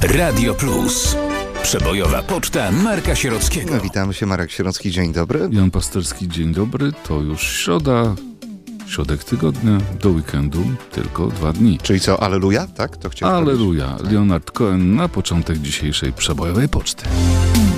Radio Plus. Przebojowa poczta Marka Sierockiego. Witamy się, Marek Sierocki, dzień dobry. Jan Pasterski, dzień dobry. To już środa, środek tygodnia, do weekendu tylko 2 dni. Czyli co, alleluja? Tak? To chciałem Alleluja. Leonard Cohen na początek dzisiejszej przebojowej poczty.